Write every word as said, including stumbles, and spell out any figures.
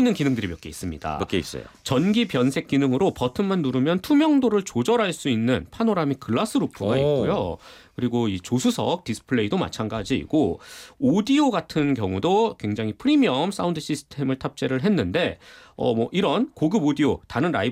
재미있는 기능들이 몇 개 있습니다. 몇 개 있어요. 전기 변색 기능으로 버튼만 누르면 투명도를 조절할 수 있는 파노라믹 글라스 루프가 오. 있고요. 그리고 이 조수석 디스플레이도 마찬가지이고 오디오 같은 경우도 굉장히 프리미엄 사운드 시스템을 탑재를 했는데 어 뭐 이런 고급 오디오, 다른 라이브